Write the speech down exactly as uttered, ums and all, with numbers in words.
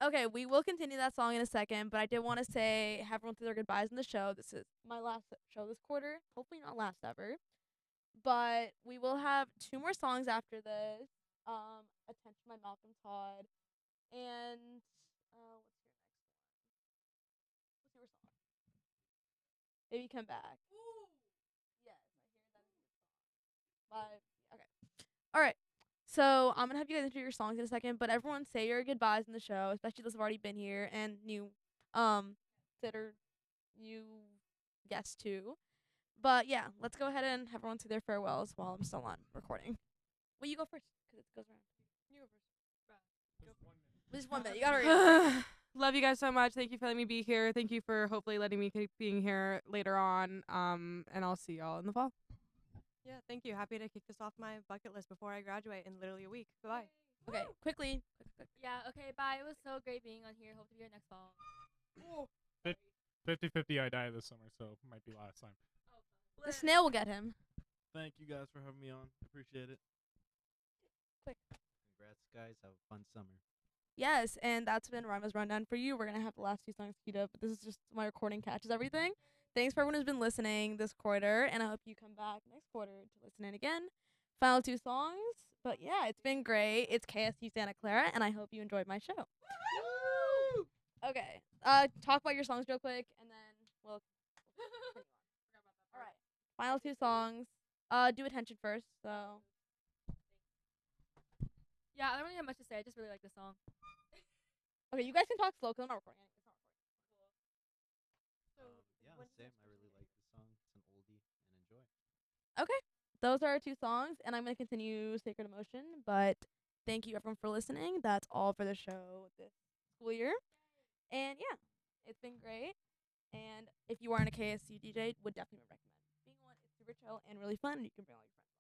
Okay, we will continue that song in a second, but I did want to say have everyone say their goodbyes in the show. This is my last show this quarter. Hopefully not last ever. But we will have two more songs after this. Um, Attention by Malcolm Todd. And uh what's your next one? What's your song? Baby Come Back. Yes, I hear that is your song. But okay. Alright. So I'm gonna have you guys introduce your songs in a second, but everyone say your goodbyes in the show, especially those who've already been here and new um that are new guests too. But yeah, let's go ahead and have everyone say their farewells while I'm still on recording. Well, you go first because it goes around. You go first. Just one minute. You gotta hurry up. Love you guys so much. Thank you for letting me be here. Thank you for hopefully letting me keep being here later on. Um, and I'll see y'all in the fall. Yeah, thank you. Happy to kick this off my bucket list before I graduate in literally a week. Bye. Okay, quickly. Quick, quick. Yeah, okay, bye. It was so great being on here. Hope to be here next fall. fifty fifty I die this summer, so might be last time. The snail will get him. Thank you guys for having me on. Appreciate it. Quick. Congrats, guys. Have a fun summer. Yes, and that's been Rama's rundown for you. We're gonna have the last two songs queued up, but this is just my recording catches everything. Thanks for everyone who's been listening this quarter, and I hope you come back next quarter to listen in again. Final two songs, but yeah, it's been great. It's K S U Santa Clara, and I hope you enjoyed my show. Okay, uh, talk about your songs real quick, and then we'll. we'll continue on. All right, final two songs. Uh, do attention first. So Yeah, I don't really have much to say. I just really like this song. okay, you guys can talk slow because I'm not recording. It's not recording. So Um, yeah, what is same. your I really like this song. It's an oldie and enjoy. Okay. Those are our two songs, and I'm going to continue Sacred Emotion. But thank you, everyone, for listening. That's all for the show this school year. And yeah, it's been great. And if you aren't a K S U D J, would definitely recommend. Being one is super chill and really fun, and you can bring all your friends.